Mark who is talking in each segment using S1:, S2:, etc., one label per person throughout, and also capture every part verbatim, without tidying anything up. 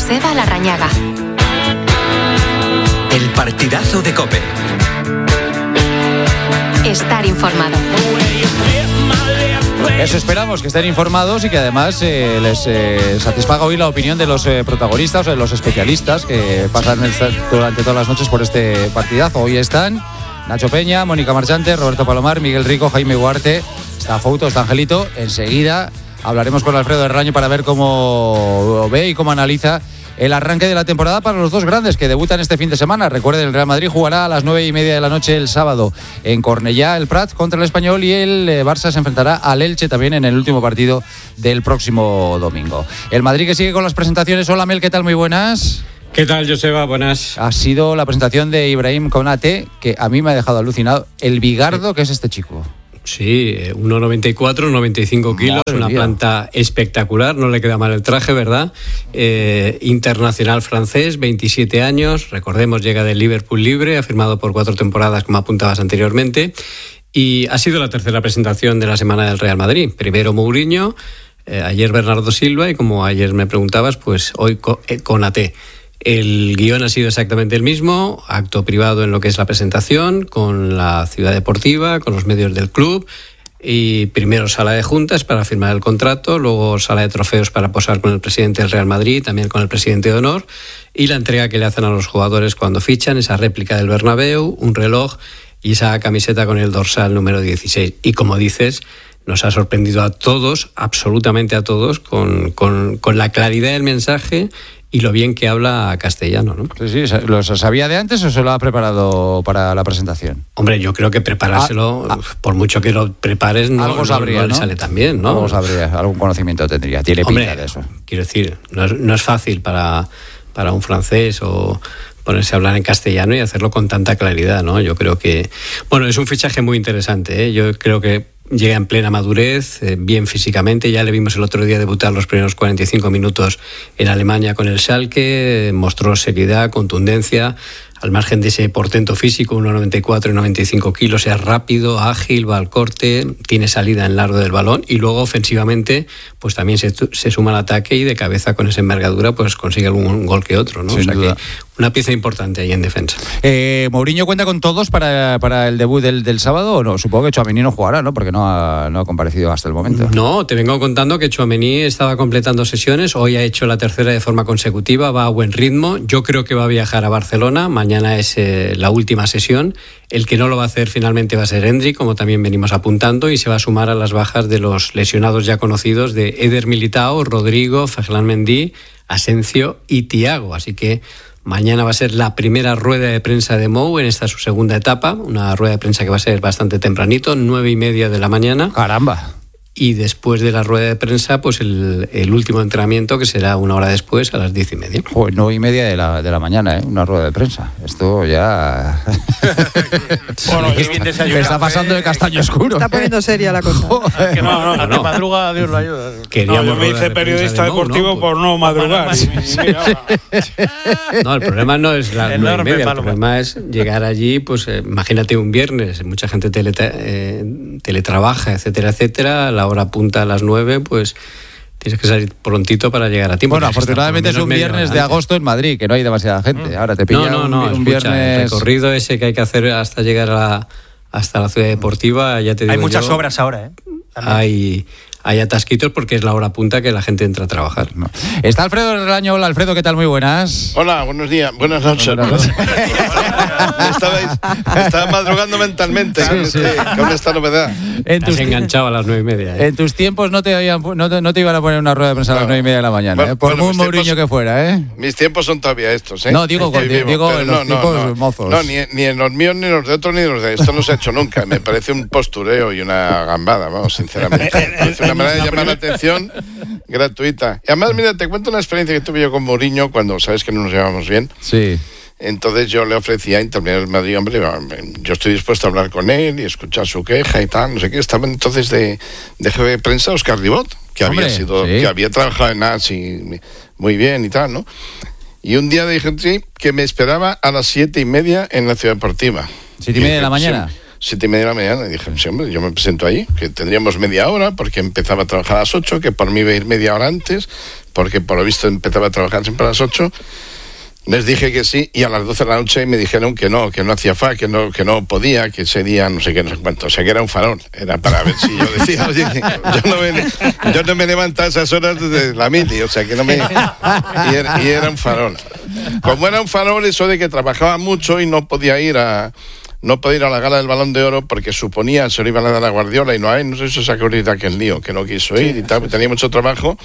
S1: Joseba Larrañaga.
S2: El partidazo de COPE.
S1: Estar informado.
S3: Eso esperamos, que estén informados y que además eh, les eh, satisfaga hoy la opinión de los eh, protagonistas o de los especialistas que pasan esta, durante todas las noches por este partidazo. Hoy están Nacho Peña, Mónica Marchante, Roberto Palomar, Miguel Rico, Jaime Guarte, está Fouto, está Angelito. Enseguida hablaremos con Alfredo Herraño para ver cómo ve y cómo analiza el arranque de la temporada para los dos grandes que debutan este fin de semana. Recuerden, el Real Madrid jugará a las nueve y media de la noche el sábado en Cornellá, el Prat contra el Español, y el Barça se enfrentará al Elche también en el último partido del próximo domingo. El Madrid que sigue con las presentaciones. Hola Mel, ¿qué tal? Muy buenas.
S4: ¿Qué tal, Joseba? Buenas.
S3: Ha sido la presentación de Ibrahim Konate, que a mí me ha dejado alucinado. El bigardo que es este chico.
S4: Sí, uno noventa y cuatro, noventa y cinco kilos, Madre una mía. Planta espectacular, no le queda mal el traje, ¿verdad? Eh, internacional francés, veintisiete años, recordemos, llega del Liverpool libre, ha firmado por cuatro temporadas, como apuntabas anteriormente, y ha sido la tercera presentación de la semana del Real Madrid. Primero Mourinho, eh, ayer Bernardo Silva, y como ayer me preguntabas, pues hoy Konate. El guión ha sido exactamente el mismo, acto privado en lo que es la presentación, con la ciudad deportiva, con los medios del club, y primero sala de juntas para firmar el contrato, luego sala de trofeos para posar con el presidente del Real Madrid, también con el presidente de honor, y la entrega que le hacen a los jugadores cuando fichan, esa réplica del Bernabéu, un reloj y esa camiseta con el dorsal número dieciséis. Y como dices, nos ha sorprendido a todos, absolutamente a todos, con, con, con la claridad del mensaje y lo bien que habla castellano, ¿no?
S3: Sí, sí, ¿lo sabía de antes o se lo ha preparado para la presentación?
S4: Hombre, yo creo que preparárselo, ah, ah, por mucho que lo prepares, no,
S3: algo sabría,
S4: no, no
S3: ¿no?
S4: le sale tan bien, ¿no?
S3: Algo sabría, algún conocimiento tendría, tiene pinta
S4: Hombre,
S3: de eso.
S4: Quiero decir, no es, no es fácil para, para un francés o ponerse a hablar en castellano y hacerlo con tanta claridad, ¿no? Yo creo que, bueno, es un fichaje muy interesante, ¿eh? Yo creo que llega en plena madurez, eh, bien físicamente. Ya le vimos el otro día debutar los primeros cuarenta y cinco minutos en Alemania con el Schalke, eh, mostró seriedad, contundencia, al margen de ese portento físico, uno noventa y cuatro y noventa y cinco kilos, es rápido, ágil, va al corte, tiene salida en largo del balón y luego ofensivamente pues también se, se suma al ataque y de cabeza con esa envergadura pues consigue algún gol que otro, ¿no?
S3: Sin
S4: o sea
S3: duda.
S4: que una pieza importante ahí en defensa.
S3: Eh, ¿Mourinho cuenta con todos para, para el debut del, del sábado o no? Supongo que Tchouaméni no jugará, ¿no? Porque no ha, no ha comparecido hasta el momento.
S4: No, te vengo contando que Tchouaméni estaba completando sesiones, hoy ha hecho la tercera de forma consecutiva, va a buen ritmo, yo creo que va a viajar a Barcelona, mañana es eh, la última sesión, el que no lo va a hacer finalmente va a ser Endrick, como también venimos apuntando, y se va a sumar a las bajas de los lesionados ya conocidos de Eder Militao, Rodrigo, Ferland Mendy, Asensio y Thiago, así que mañana va a ser la primera rueda de prensa de Mou en esta su segunda etapa, una rueda de prensa que va a ser bastante tempranito, nueve y media de la mañana.
S3: ¡Caramba!
S4: Y después de la rueda de prensa, pues el, el último entrenamiento, que será una hora después, a las diez y media.
S3: Joder, nueve y media de la, de la mañana, ¿eh? Una rueda de prensa. Esto ya...
S5: Bueno,
S3: me está, me está pasando de castaño oscuro.
S6: Está poniendo seria la cosa.
S5: Es que no, no,
S4: No,
S5: no,
S4: no.
S5: madruga, Dios lo ayuda.
S4: Queríamos
S5: No, yo me
S4: rueda
S5: hice
S4: de
S5: periodista
S4: prensa de Mou,
S5: deportivo
S4: ¿no?
S5: por no madrugar.
S4: Sí, sí. No, el problema no es las nueve y
S5: Enorme
S4: media, el
S5: Paloma.
S4: problema es llegar allí, pues eh, imagínate un viernes, mucha gente teleta- eh, teletrabaja, etcétera, etcétera, a la hora punta a las nueve, pues tienes que salir prontito para llegar a tiempo.
S3: Bueno,
S4: Tienes que estar
S3: afortunadamente
S4: por
S3: es
S4: lo
S3: un
S4: menos media
S3: viernes
S4: hora
S3: de
S4: antes.
S3: agosto en Madrid, que no hay demasiada gente. Ahora te pilla
S4: No, no, no,
S3: un, un
S4: escucha, el
S3: viernes...
S4: recorrido ese que hay que hacer hasta llegar a la- hasta la ciudad deportiva, ya te digo
S7: Hay muchas
S4: yo,
S7: obras ahora, ¿eh? También.
S4: Hay, hay atasquitos porque es la hora punta que la gente entra a trabajar.
S3: No. Está Alfredo Herraño. Hola, Alfredo, ¿qué tal? Muy buenas.
S8: Hola, buenos días, buenas noches.
S3: Buenas noches.
S8: Estabais, estaba madrugando mentalmente
S3: Sí,
S8: con,
S3: sí.
S8: este- con esta novedad.
S3: En
S4: Te has
S3: tus,
S4: enganchado a las nueve y media. ¿eh?
S3: en tus tiempos no te, habían pu- no, te, no te iban a poner una rueda de prensa a las
S8: No.
S3: nueve y media de la mañana,
S8: Bueno,
S3: ¿eh? Por
S8: bueno,
S3: muy
S8: mis
S3: Mourinho
S8: tiempos-
S3: que fuera, ¿eh?
S8: Mis tiempos son todavía estos, ¿eh?
S3: No, digo,
S8: Estoy vivo,
S3: digo
S8: pero
S3: en los tiempos mozos.
S8: No, ni, ni en los míos, ni en los de otros, ni en los de esto no se ha hecho nunca. Me parece un postureo y una gambada, vamos, sinceramente. Me parece una manera de llamar la atención gratuita. Y además, mira, te cuento una experiencia que tuve yo con Mourinho cuando sabes que no nos llevamos bien.
S3: Sí.
S8: Entonces yo le ofrecía intervenir en el Madrid, hombre, yo estoy dispuesto a hablar con él y escuchar su queja y tal, no sé qué. Estaba entonces de, de jefe de prensa Óscar Ribot, que
S3: Hombre,
S8: había sido,
S3: sí.
S8: que había trabajado en A S y muy bien y tal, ¿no? Y un día le dije sí, que me esperaba a las siete y media en la Ciudad Deportiva.
S3: ¿Siete y media de la
S8: dije,
S3: mañana?
S8: sí, Siete y media de la mañana. Y dije, sí, hombre, yo me presento ahí, que tendríamos media hora, porque empezaba a trabajar a las ocho, que por mí iba a ir media hora antes, porque por lo visto empezaba a trabajar siempre a las ocho. Les dije que sí y a las doce de la noche me dijeron que no, que no hacía fa, que no, que no podía, que ese día no sé qué, no sé cuánto. O sea, que era un farol. Era para ver si yo decía, oye, yo no me, yo no me levanto a esas horas desde la mili, o sea, que no me... Y era, y era un farol. Como era un farol, eso de que trabajaba mucho y no podía ir a... No podía ir a la gala del Balón de Oro porque suponía se lo iban a dar a Guardiola y no hay, no sé si se sacó ahorita aquel lío, que no quiso ir y tal, tenía mucho trabajo.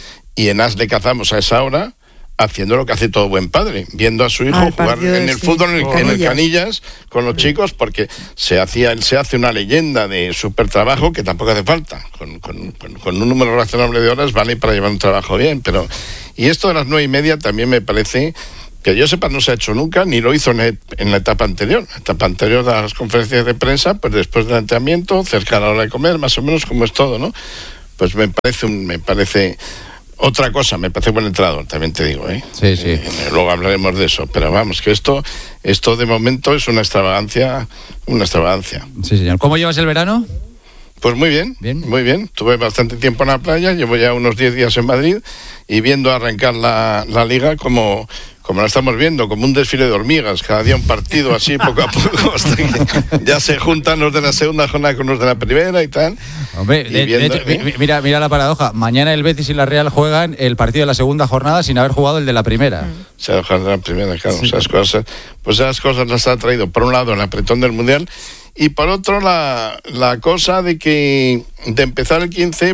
S8: Y en As le cazamos a esa hora, haciendo lo que hace todo buen padre, viendo a su hijo
S6: Al
S8: jugar en el
S6: sí.
S8: fútbol, en el,
S6: Canillas.
S8: en el Canillas, con los chicos, porque se hacía, él se hace una leyenda de súper trabajo que tampoco hace falta. Con, con, con, con un número razonable de horas vale para llevar un trabajo bien, pero... Y esto de las nueve y media también me parece... que yo sepa no se ha hecho nunca, ni lo hizo en, el, en la etapa anterior. La etapa anterior de las conferencias de prensa, pues después del entrenamiento, cerca a la hora de comer, más o menos como es todo, ¿no? Pues me parece un, me parece otra cosa, me parece buen entrenador, también te digo, ¿eh?
S3: Sí, sí.
S8: Eh, luego hablaremos de eso, pero vamos, que esto, esto de momento es una extravagancia, una extravagancia.
S3: Sí, señor. ¿Cómo llevas el verano?
S8: Pues muy bien,
S3: Bien.
S8: muy bien. Tuve bastante tiempo en la playa, llevo ya unos diez días en Madrid y viendo arrancar la, la liga como, como la estamos viendo, como un desfile de hormigas, cada día un partido así poco a poco, hasta que ya se juntan los de la segunda jornada con los de la primera y tal.
S3: Hombre,
S8: Y
S3: de,
S8: viendo-
S3: de hecho, mi- mira, mira la paradoja. Mañana el Betis y la Real juegan el partido de la segunda jornada sin haber jugado el de la primera.
S8: Se ha dejado de la primera, claro, esas cosas. Pues esas cosas las ha traído, por un lado, el apretón del Mundial, y por otro, la, la cosa de que de empezar el quince,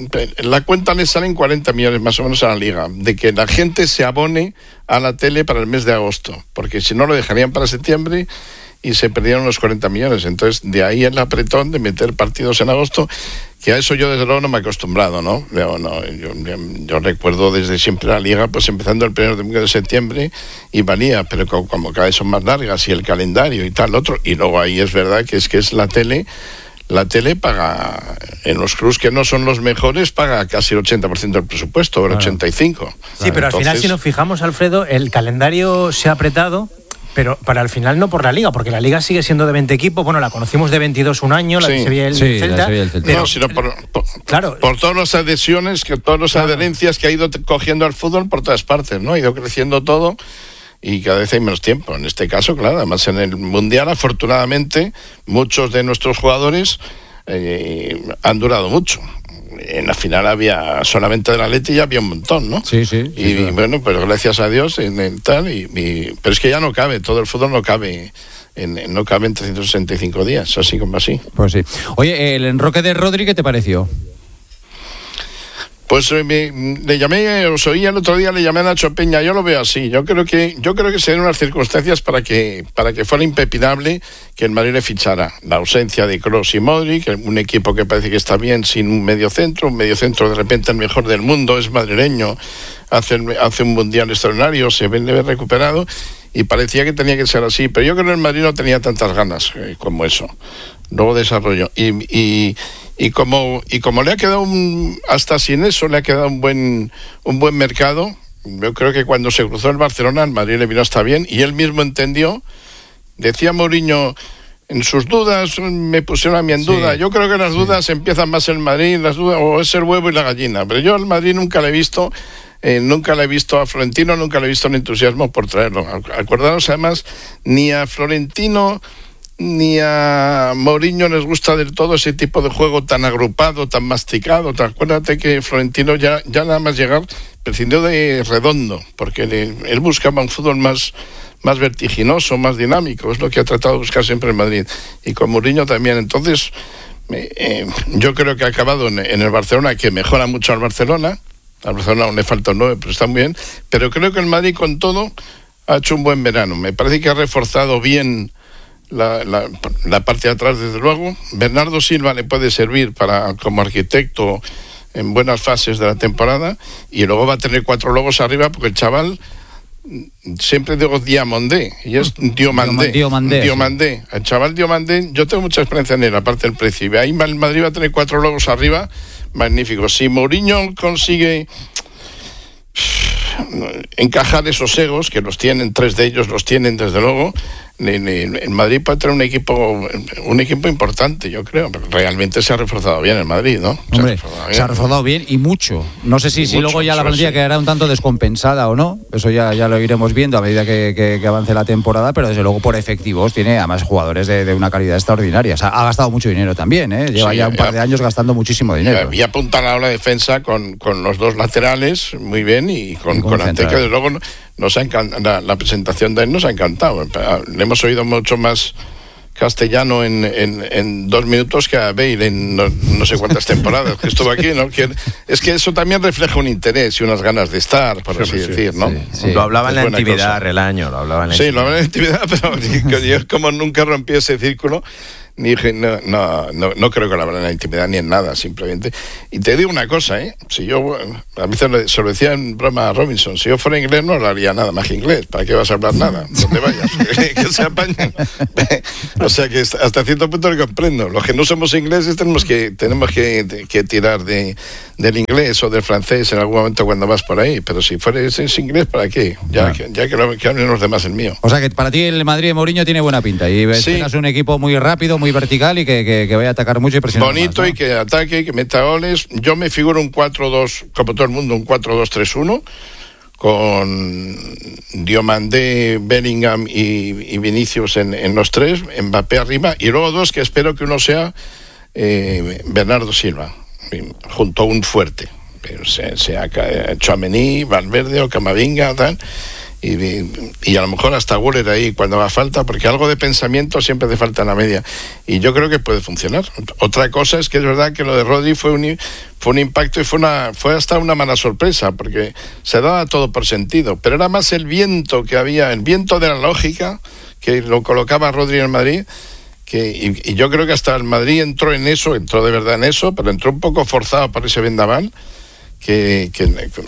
S8: en la cuenta le salen cuarenta millones más o menos a la liga, de que la gente se abone a la tele para el mes de agosto, porque si no lo dejarían para septiembre y se perdieron los cuarenta millones. Entonces, de ahí el apretón de meter partidos en agosto, que a eso yo desde luego no me he acostumbrado, ¿no? Yo, no, yo, yo, yo recuerdo desde siempre la liga, pues empezando el primer domingo de septiembre y valía, pero como, como cada vez son más largas y el calendario y tal, otro, y luego ahí es verdad que es que es la tele, la tele paga, en los clubs que no son los mejores, paga casi el ochenta por ciento del presupuesto, o el
S3: Claro.
S8: ochenta y cinco por ciento.
S7: Sí, pero al final, si nos fijamos, Alfredo, el calendario se ha apretado, pero para el final no por la Liga, porque la Liga sigue siendo de veinte equipos. Bueno, la conocimos de veintidós un año, la
S8: Sí.
S7: de Sevilla y el
S3: Sí, la de
S7: Celta.
S3: Sevilla y el Celta.
S7: pero-
S8: No, sino por, por,
S7: claro.
S8: por todas las adhesiones, que todas las adherencias que ha ido t- cogiendo al fútbol por todas partes, ¿no? Ha ido creciendo todo y cada vez hay menos tiempo. En este caso, claro, además en el Mundial, afortunadamente, muchos de nuestros jugadores eh, han durado mucho. En la final había solamente de la Leti ya había un montón, ¿no?
S3: Sí, sí. sí,
S8: Y,
S3: sí.
S8: bueno, pero gracias a Dios en el tal y, y- pero es que ya no cabe, todo el fútbol no cabe en, en- no cabe en trescientos sesenta y cinco días, así como así.
S3: Pues sí. Oye, el enroque de Rodri, ¿qué te pareció?
S8: Pues eh, me- le llamé, os oí el otro día, le llamé a Nacho Peña, yo lo veo así, yo creo que yo creo que se dieron unas circunstancias para que para que fuera impepinable que el Madrid le fichara. La ausencia de Kroos y Modric, un equipo que parece que está bien sin un medio centro, un medio centro de repente el mejor del mundo, es madrileño, hace, el- hace un mundial extraordinario, se ve, le ve recuperado y parecía que tenía que ser así, pero yo creo que el Madrid no tenía tantas ganas eh, como eso. Luego desarrollo. Y, y, y como y como le ha quedado un, hasta sin eso le ha quedado un buen un buen mercado, yo creo que cuando se cruzó el Barcelona, el Madrid le vino hasta bien y él mismo entendió. Decía Mourinho, en sus dudas me pusieron a mí en
S3: Sí,
S8: duda. Yo creo que las dudas empiezan más en Madrid, las dudas, o es el huevo y la gallina. Pero yo al Madrid nunca le he visto, eh, nunca le he visto a Florentino, nunca le he visto en entusiasmo por traerlo. Acordaros además, ni a Florentino ni a Mourinho les gusta del todo ese tipo de juego tan agrupado, tan masticado. Tan, acuérdate que Florentino ya, ya nada más llegar prescindió de Redondo, porque le, él buscaba un fútbol más, más vertiginoso, más dinámico, es lo que ha tratado de buscar siempre en Madrid. Y con Mourinho también. Entonces, eh, yo creo que ha acabado en, en el Barcelona, que mejora mucho al Barcelona. Al Barcelona aún le falta un nueve, pero está muy bien. Pero creo que el Madrid, con todo, ha hecho un buen verano. Me parece que ha reforzado bien La, la, la parte de atrás, desde luego. Bernardo Silva le puede servir para como arquitecto en buenas fases de la temporada y luego va a tener cuatro lobos arriba porque el chaval, siempre digo Diamandé, y es Diomandé.
S3: Diomandé, sí.
S8: Diomandé. El chaval Diomandé, yo tengo mucha experiencia en él, aparte del precio. Ahí el Madrid va a tener cuatro lobos arriba, magníficos. Si Mourinho consigue encajar esos egos, que los tienen, tres de ellos los tienen desde luego, ni, ni, el Madrid puede tener un equipo un equipo importante, yo creo. Realmente se ha reforzado bien el Madrid, ¿no?
S3: Hombre,
S8: se, ha
S3: se ha reforzado bien y mucho. No sé si, si
S8: mucho,
S3: luego ya la plantilla
S8: sí.
S3: quedará un tanto descompensada o no. Eso ya, ya lo iremos viendo a medida que, que, que avance la temporada, pero desde luego por efectivos tiene además jugadores de, de una calidad extraordinaria. O sea, ha gastado mucho dinero también, ¿eh? Lleva
S8: Sí,
S3: ya un par de
S8: ya,
S3: años gastando muchísimo dinero.
S8: Y apunta a la defensa con, con los dos laterales muy bien y con,
S3: Y con
S8: con Anteca.
S3: central.
S8: Desde luego nos ha encantado, la, la presentación de él nos ha encantado. Le hemos oído mucho más castellano en, en, en dos minutos que a Bale en no, no sé cuántas temporadas que estuvo aquí, ¿no? Que, es que eso también refleja un interés y unas ganas de estar, por así
S5: sí,
S8: decir, ¿no?
S3: sí, sí.
S6: Lo hablaba en la
S8: Es buena
S6: intimidad,
S8: cosa.
S6: Relaño, lo hablaba en la
S8: Sí,
S6: intimidad.
S8: lo hablaba en intimidad, pero yo, yo como nunca rompí ese círculo, ni dije, no, no, no, no creo que lo hablara en la intimidad ni en nada, simplemente. Y te digo una cosa, ¿eh? Si yo, a veces se lo decía en broma a Robinson, si yo fuera inglés no hablaría nada más que inglés, ¿para qué vas a hablar nada? Donde vayas, que se apañen. O sea que hasta cierto punto lo comprendo. Los que no somos ingleses tenemos que, tenemos que, que tirar de, del inglés o del francés en algún momento cuando vas por ahí, pero si fueras es inglés, ¿para qué? Ya, que, ya que, lo, que hablen los demás el mío.
S3: O sea que para ti el Madrid de Mourinho tiene buena pinta y
S8: Sí.
S3: es un equipo muy rápido, muy vertical y que, que, que vaya a atacar mucho y presionar
S8: Bonito
S3: más, ¿no?
S8: y que ataque, que meta goles. Yo me figuro un cuatro dos, como todo el mundo, un cuatro dos tres uno, con Diomandé, Bellingham y, y Vinicius en, en los tres, Mbappé arriba, y luego dos que espero que uno sea eh, Bernardo Silva, junto a un fuerte. Pero sea, sea Tchouaméni, Valverde o Camavinga, tal. Y, y a lo mejor hasta Güler ahí cuando haga falta, porque algo de pensamiento siempre hace falta en la media, y yo creo que puede funcionar. Otra cosa es que es verdad que lo de Rodri fue un, fue un impacto y fue, una, fue hasta una mala sorpresa, porque se daba todo por sentido, pero era más el viento que había, el viento de la lógica que lo colocaba a Rodri en el Madrid, que, y, y yo creo que hasta el Madrid entró en eso, entró de verdad en eso, pero entró un poco forzado por ese vendaval. Que, que,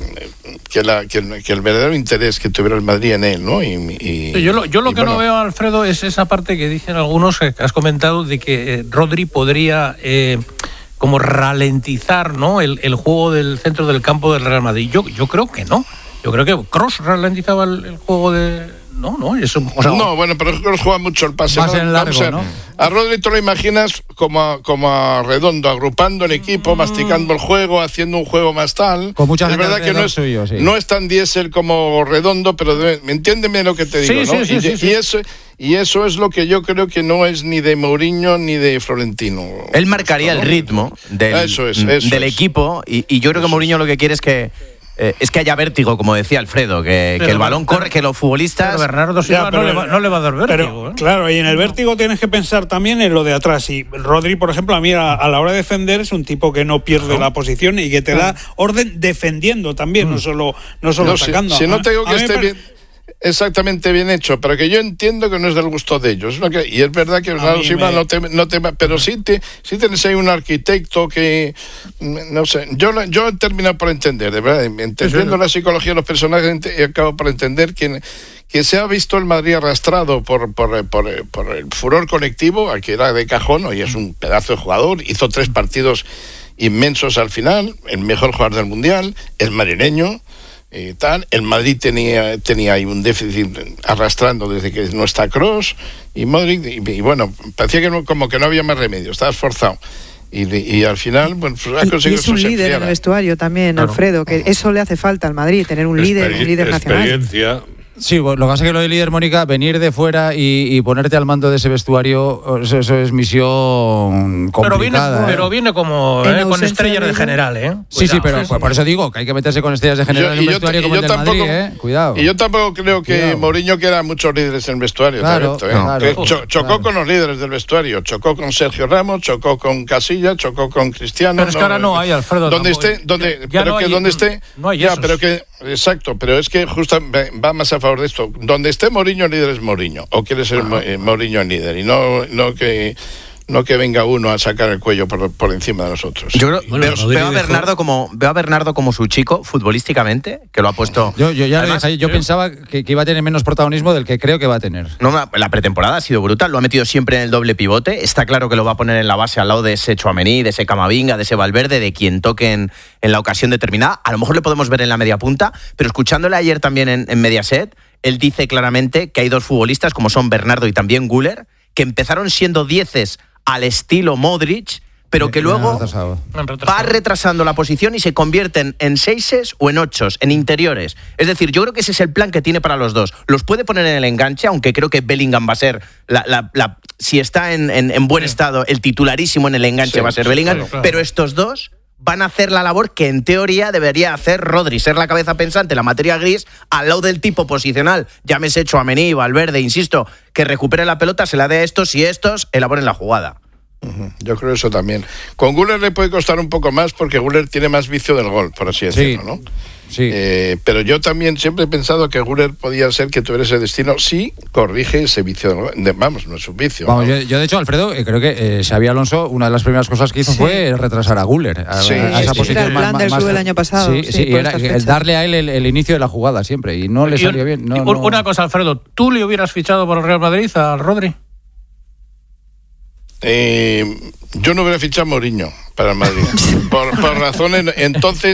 S8: que, la, que, que el verdadero interés que tuviera el Madrid en él, ¿no? Y, y,
S5: yo lo, yo lo
S8: y
S5: que
S8: bueno,
S5: no veo, Alfredo, es esa parte que dicen algunos, que has comentado, de que eh, Rodri podría eh, como ralentizar, ¿no? el, el juego del centro del campo del Real Madrid. Yo, yo creo que no. Yo creo que Kroos ralentizaba el, el juego de... No, no, eso, o sea,
S8: no, bueno, pero Kroos juega mucho el pase.
S3: Más
S8: ¿no?
S3: en largo,
S8: o sea,
S3: ¿no?
S8: A Rodri tú lo imaginas como a, como a Redondo, agrupando el equipo, masticando el juego, haciendo un juego más tal.
S3: Con mucha
S8: es
S3: gente
S8: verdad que no es,
S3: suyo, sí.
S8: no es tan diésel como Redondo, pero debe, entiéndeme lo que te digo,
S5: Sí,
S8: ¿no?
S5: sí, sí,
S8: y,
S5: sí,
S8: y
S5: sí.
S8: eso y eso es lo que yo creo que no es ni de Mourinho ni de Florentino.
S6: Él marcaría el ritmo del,
S8: Eso es, eso
S6: del
S8: es.
S6: equipo y, y yo creo que Mourinho lo que quiere es que eh, es que haya vértigo, como decía Alfredo, que,
S5: Pero
S6: que el balón
S5: Ber-
S6: corre, que los futbolistas...
S5: pero Bernardo Silva
S9: Ya, pero-
S5: no, le va, no le va a dar vértigo.
S9: Pero,
S5: ¿eh?
S9: claro, y en el vértigo tienes que pensar también en lo de atrás. Y Rodri, por ejemplo, a mí a, a la hora de defender es un tipo que no pierde la posición y que te da orden defendiendo también, no solo, no solo
S8: No, si,
S9: atacando.
S8: si no te digo
S9: A
S8: que
S9: mí me
S8: esté
S9: pare-
S8: bien, exactamente bien hecho, pero que yo entiendo que no es del gusto de ellos. ¿No? Que, y es verdad que Bernardo
S9: mí
S8: Silva
S9: me-
S8: no te, no te va- pero sí, te, sí tienes ahí un arquitecto que, mm, no sé, yo, lo- yo he terminado por entender, de verdad, entendiendo la psicología de los personajes, ent- he acabado por entender que, que se ha visto el Madrid arrastrado por, por, por, por el furor colectivo, al que era de cajón, y es un pedazo de jugador, hizo tres partidos inmensos al final, el mejor jugador del Mundial, es madrileño, y tal. El Madrid tenía tenía ahí un déficit arrastrando desde que no está Kroos y Modric, y, y bueno, parecía que no, como que no había más remedio, estaba esforzado. Y, y al final, bueno, pues ha
S10: Y, y
S8: conseguido
S10: es un
S8: que se
S10: líder en
S8: enfriara.
S10: el vestuario también,
S3: Claro.
S10: Alfredo, que eso le hace falta al Madrid, tener un líder, un líder nacional.
S5: Experiencia.
S3: Sí, bueno, lo que pasa es que lo de líder, Mónica, venir de fuera y, y ponerte al mando de ese vestuario, eso, eso es misión
S5: Pero viene,
S3: complicada. ¿eh?
S5: pero viene como
S10: En
S5: eh, con
S10: ausencia
S5: estrellas
S10: de
S5: de
S10: Hugo.
S5: general, ¿eh?
S3: Sí, sí,
S5: Cuidado,
S3: pero por, por eso digo que hay que meterse con estrellas de general en un
S8: Y yo-
S3: vestuario
S8: y
S3: como
S8: yo
S3: el del
S8: tampoco-
S3: Madrid, ¿eh? Cuidado.
S8: Y yo tampoco creo que
S3: Cuidado.
S8: Mourinho quiera muchos líderes en el vestuario.
S3: Claro,
S8: te avento, ¿eh?
S3: claro.
S8: Que cho- chocó
S3: Claro.
S8: con los líderes del vestuario, chocó con Sergio Ramos, chocó con Casilla, chocó con Cristiano.
S5: Pero es que ahora no hay, Alfredo,
S8: Donde
S5: tampoco.
S8: esté, donde,
S5: Ya
S8: pero
S5: no
S8: que
S5: hay-
S8: donde esté,
S5: no hay
S8: ya,
S5: esos.
S8: pero que, exacto, pero es que justo va más a favor de esto. Donde esté Mourinho, el líder es Mourinho, o quiere ser Mo- eh, Mourinho el líder, y no, no que no que venga uno a sacar el cuello por, por encima de nosotros.
S6: Yo creo,
S4: Bueno,
S6: veo,
S4: Rodri
S6: veo a
S4: dejó-
S6: Bernardo como veo a Bernardo como su chico futbolísticamente, que lo ha puesto.
S3: Yo, yo ya lo
S6: Además,
S3: dije, yo pensaba que, que iba a tener menos protagonismo del que creo que va a tener.
S6: No, la- la pretemporada ha sido brutal, lo ha metido siempre en el doble pivote, está claro que lo va a poner en la base al lado de ese Tchouaméni, de ese Camavinga, de ese Valverde, de quien toque en, en la ocasión determinada. A lo mejor le podemos ver en la media punta, pero escuchándole ayer también en, en Mediaset, él dice claramente que hay dos futbolistas, como son Bernardo y también Güler, que empezaron siendo dieces al estilo Modric, pero que luego va retrasando la posición y se convierten en seises o en ochos, en interiores. Es decir, yo creo que ese es el plan que tiene para los dos. Los puede poner en el enganche, aunque creo que Bellingham va a ser, la, la, la, si está en, en, en buen sí. estado, el titularísimo en el enganche sí, va a ser Bellingham, claro, claro. Pero estos dos van a hacer la labor que en teoría debería hacer Rodri, ser la cabeza pensante, la materia gris, al lado del tipo posicional, llámese Tchouaméni, Valverde, insisto, que recupere la pelota, se la dé a estos y estos elaboren la jugada.
S8: Yo creo eso también. Con Güler le puede costar un poco más porque Güler tiene más vicio del gol, por así decirlo, sí, ¿no?
S3: Sí.
S8: Eh, pero yo también siempre he pensado que Güler podía ser que tuviera ese destino si corrige ese vicio del gol. De, vamos, no es un vicio.
S3: Vamos,
S8: ¿no?
S3: yo, yo, de hecho, Alfredo, eh, creo que eh, Xabi Alonso, una de las primeras cosas que hizo sí. fue retrasar a Güler. A,
S10: sí,
S3: a esa
S10: sí,
S3: posición
S10: era el plan
S3: más,
S10: del
S3: más,
S10: club el año pasado.
S3: Sí, sí, sí era el darle a él el, el inicio de la jugada siempre y no le salió
S5: y,
S3: bien. No,
S5: una
S3: no.
S5: cosa, Alfredo, ¿tú le hubieras fichado por el Real Madrid a Rodri?
S8: Eh, yo no hubiera fichado a Mourinho para el Madrid. por, por razones, entonces